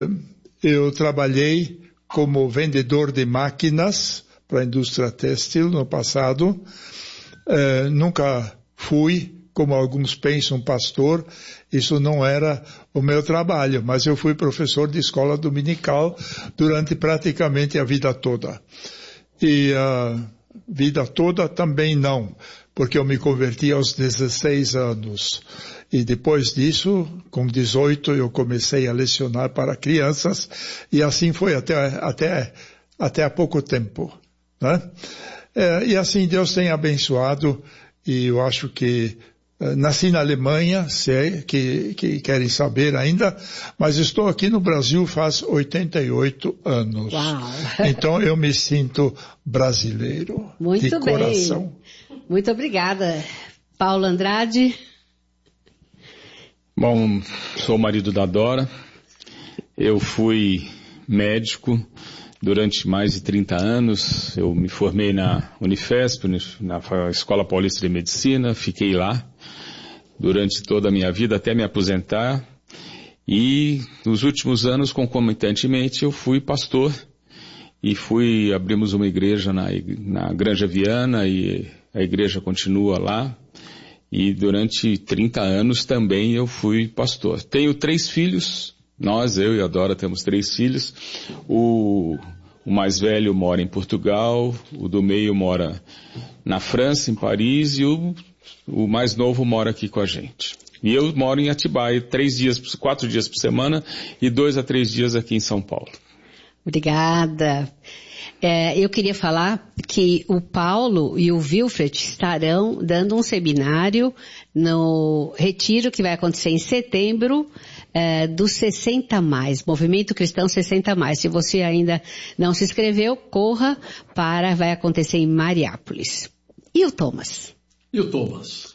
Eu trabalhei como vendedor de máquinas para a indústria têxtil no passado. Nunca fui, como alguns pensam, pastor. Isso não era o meu trabalho, mas eu fui professor de escola dominical durante praticamente a vida toda. E a vida toda também não, porque eu me converti aos 16 anos. E depois disso, com 18, eu comecei a lecionar para crianças, e assim foi até há pouco tempo, né? E assim Deus tem abençoado, e eu acho que nasci na Alemanha, sei que querem saber ainda, mas estou aqui no Brasil faz 88 anos. Uau. Então eu me sinto brasileiro. Muito de coração. Bem. Muito obrigada. Paulo Andrade. Bom, sou o marido da Dora. Eu fui médico durante mais de 30 anos. Eu me formei na Unifesp, na Escola Paulista de Medicina, fiquei lá durante toda a minha vida até me aposentar. E nos últimos anos, concomitantemente, eu fui pastor e abrimos uma igreja na Granja Viana, e a igreja continua lá. E durante 30 anos também eu fui pastor. Tenho 3 filhos, eu e a Dora temos 3 filhos. O mais velho mora em Portugal, o do meio mora na França, em Paris, e o mais novo mora aqui com a gente. E eu moro em Atibaia, 4 dias por semana e 2 a 3 dias aqui em São Paulo. Obrigada. Eu queria falar que o Paulo e o Wilfred estarão dando um seminário no retiro que vai acontecer em setembro, do 60 mais, Movimento Cristão 60 mais. Se você ainda não se inscreveu, corra vai acontecer em Mariápolis. E o Thomas? O Thomas,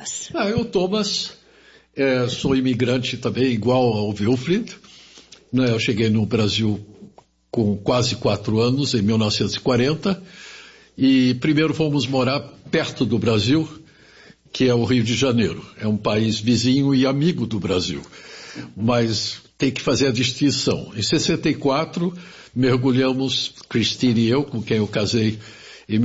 sou imigrante também, igual ao Wilfred. Eu cheguei no Brasil com quase 4 anos, em 1940, e primeiro fomos morar perto do Brasil, que é o Rio de Janeiro. É um país vizinho e amigo do Brasil, mas tem que fazer a distinção. Em 64, mergulhamos, Cristina e eu, com quem eu casei em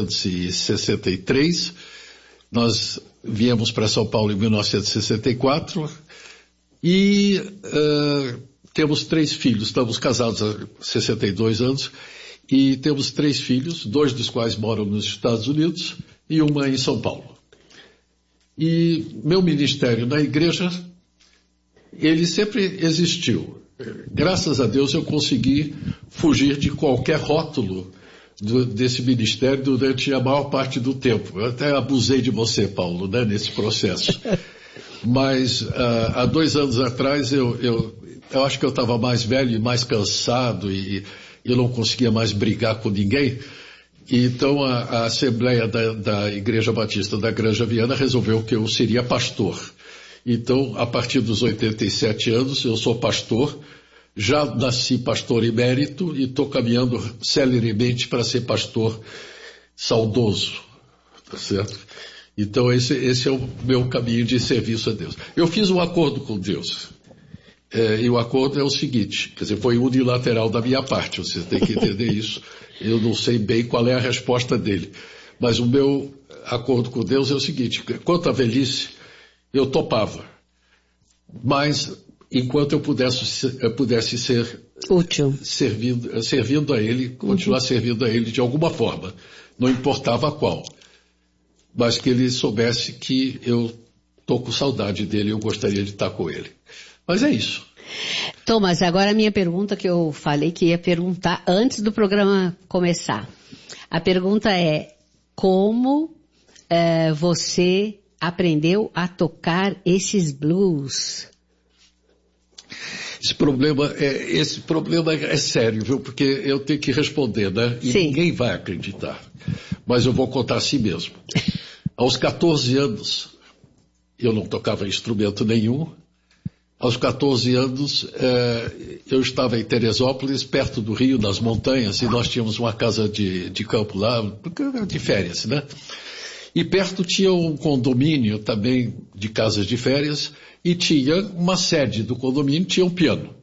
1963, nós viemos para São Paulo em 1964 e temos 3 filhos, estamos casados há 62 anos e temos 3 filhos, 2 dos quais moram nos Estados Unidos e uma em São Paulo. E meu ministério na igreja, ele sempre existiu. Graças a Deus eu consegui fugir de qualquer rótulo desse ministério durante a maior parte do tempo. Eu até abusei de você, Paulo, nesse processo. Mas há 2 anos atrás eu acho que eu estava mais velho e mais cansado e eu não conseguia mais brigar com ninguém. E então a Assembleia da Igreja Batista da Granja Viana resolveu que eu seria pastor. Então, a partir dos 87 anos, eu sou pastor. Já nasci pastor emérito e estou caminhando celeremente para ser pastor saudoso. Tá certo? Então, esse é o meu caminho de serviço a Deus. Eu fiz um acordo com Deus. E o acordo é o seguinte, quer dizer, foi unilateral da minha parte, você tem que entender isso. Eu não sei bem qual é a resposta dele. Mas o meu acordo com Deus é o seguinte, quanto à velhice, eu topava. Mas, enquanto eu pudesse ser útil, servindo a Ele, continuar servindo a Ele de alguma forma, não importava qual. Mas que Ele soubesse que eu estou com saudade dele e eu gostaria de estar com Ele. Mas é isso. Thomas, agora a minha pergunta que eu falei que ia perguntar antes do programa começar. A pergunta é, como você aprendeu a tocar esses blues? Esse problema é sério, viu? Porque eu tenho que responder, né? E sim, ninguém vai acreditar. Mas eu vou contar assim mesmo. Aos 14 anos, eu não tocava instrumento nenhum. Aos 14 anos, eu estava em Teresópolis, perto do Rio, nas montanhas, e nós tínhamos uma casa de campo lá, de férias, né? E perto tinha um condomínio também de casas de férias, e tinha uma sede do condomínio, tinha um piano.